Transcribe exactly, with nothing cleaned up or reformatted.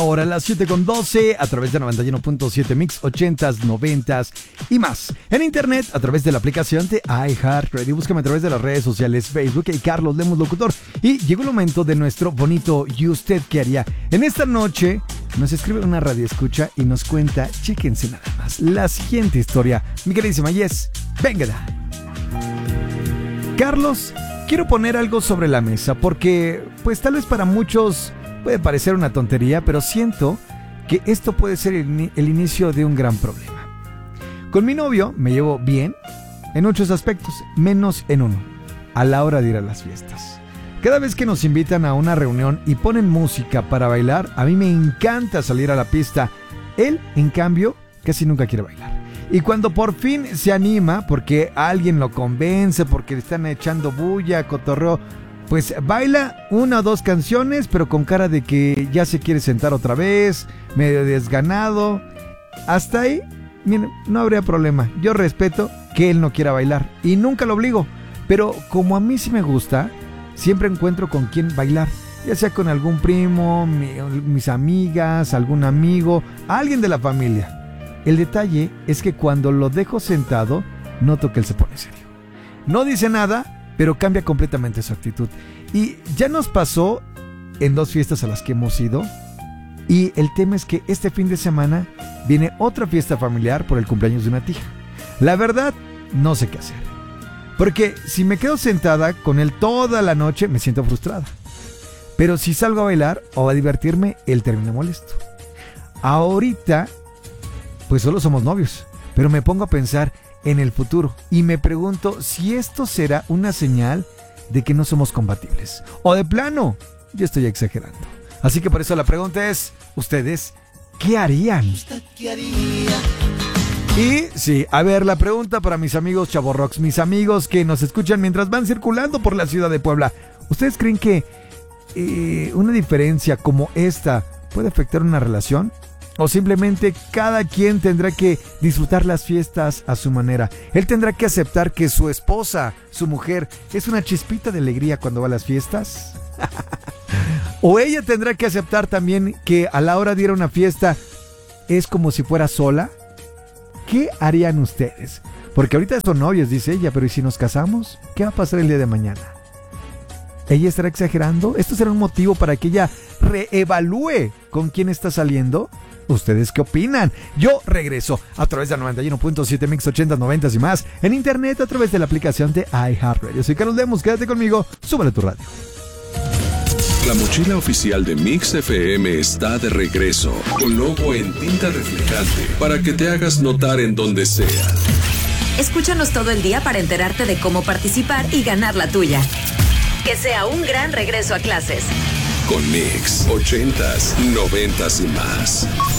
Ahora a las siete con doce a través de noventa y uno punto siete Mix ochentas, noventas y más. En internet a través de la aplicación de iHeartRadio. Búscame a través de las redes sociales Facebook y Carlos Lemos Locutor. Y llegó el momento de nuestro bonito ¿y usted qué haría? En esta noche nos escribe una radio escucha y nos cuenta, chéquense nada más, la siguiente historia. Mi queridísima Yes, venga. Carlos, quiero poner algo sobre la mesa porque pues tal vez para muchos puede parecer una tontería, pero siento que esto puede ser el, el inicio de un gran problema. Con mi novio me llevo bien en muchos aspectos, menos en uno, a la hora de ir a las fiestas. Cada vez que nos invitan a una reunión y ponen música para bailar, a mí me encanta salir a la pista. Él, en cambio, casi nunca quiere bailar. Y cuando por fin se anima, porque alguien lo convence, porque le están echando bulla, cotorreo, pues baila una o dos canciones, pero con cara de que ya se quiere sentar otra vez, medio desganado. Hasta ahí, miren, no habría problema. Yo respeto que él no quiera bailar y nunca lo obligo. Pero como a mí sí me gusta, siempre encuentro con quién bailar. Ya sea con algún primo, mi, mis amigas, algún amigo, alguien de la familia. El detalle es que cuando lo dejo sentado, noto que él se pone serio. No dice nada, pero cambia completamente su actitud. Y ya nos pasó en dos fiestas a las que hemos ido. Y el tema es que este fin de semana viene otra fiesta familiar por el cumpleaños de una tía. La verdad, no sé qué hacer. Porque si me quedo sentada con él toda la noche, me siento frustrada. Pero si salgo a bailar o a divertirme, él termina molesto. Ahorita, pues solo somos novios. Pero me pongo a pensar en el futuro y me pregunto si esto será una señal de que no somos compatibles o de plano yo estoy exagerando. Así que por eso la pregunta es, ¿ustedes qué harían? ¿Usted qué haría? Y sí, a ver, la pregunta para mis amigos chavorrox, mis amigos que nos escuchan mientras van circulando por la ciudad de Puebla. ¿Ustedes creen que eh, una diferencia como esta puede afectar una relación? ¿O simplemente cada quien tendrá que disfrutar las fiestas a su manera? Él tendrá que aceptar que su esposa, su mujer, es una chispita de alegría cuando va a las fiestas. ¿O ella tendrá que aceptar también que a la hora de ir a una fiesta es como si fuera sola? ¿Qué harían ustedes? Porque ahorita son novios, dice ella, pero ¿y si nos casamos? ¿Qué va a pasar el día de mañana? ¿Ella estará exagerando? ¿Esto será un motivo para que ella reevalúe con quién está saliendo? ¿Ustedes qué opinan? Yo regreso a través de noventa y uno punto siete Mix ochentas, noventas y más. En internet a través de la aplicación de iHeartRadio. Soy Carlos Lemos, quédate conmigo, súbale tu radio. La mochila oficial de Mix F M está de regreso, con logo en tinta reflejante, para que te hagas notar en donde sea. Escúchanos todo el día para enterarte de cómo participar y ganar la tuya. Que sea un gran regreso a clases. Con Mix ochentas, noventas y más.